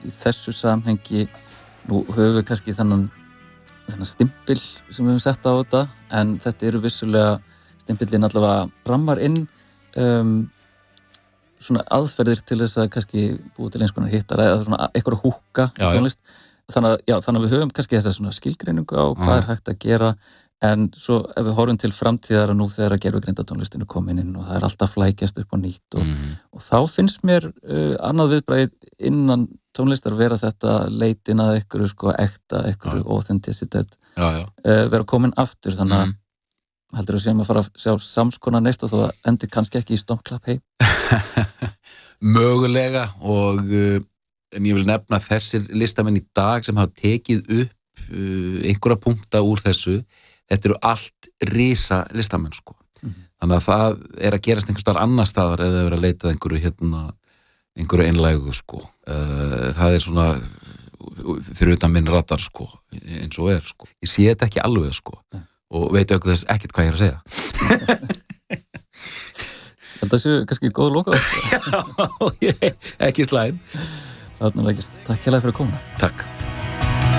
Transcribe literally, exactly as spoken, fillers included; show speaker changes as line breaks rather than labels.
í þessu samhengi nú höfum við kannski þannan þannig stimpil sem við höfum sett á þetta en þetta eru vissulega stimpillin allavega rammar inn um, svona aðferðir til þess að kannski búið til eins konar hittara eða svona eitthvað húkka í tónlist þannig að, já, þannig að við höfum kannski þessa svona skilgreiningu á hvað er hægt að gera en svo ef við horfum til framtíðar og nú þegar að gervigreindatónlistin er komin inn og það er alltaf flækjast upp á nýtt og, mm. og þá finnst mér uh, annað viðbragð innan tónlistar vera þetta leitin að einhverju sko ekta, einhverju authenticitет uh, vera komin aftur þannig að mm. heldur þú séum að fara að sjá samskonar neist og þó að endi kannski ekki í stomklapp hei
Mögulega og uh, en ég vil nefna þessir listamenn í dag sem hafa tekið upp uh, einhverja punkta úr þessu þetta eru allt risa listamenn sko mm. þannig að það er að gerast einhvers staðar annar staðar eða vera að leita einhverju hérna einhverju einlægu sko uh, það er svona fyrir utan minn radar sko eins og er sko ég sé þetta ekki alveg sko mm. og veit auðvitað þess ekkert hvað ég er að segja
Þetta séu kannski góð loka
Já, ekki slæm
Þarna leggist, takk hérlega fyrir að koma
Takk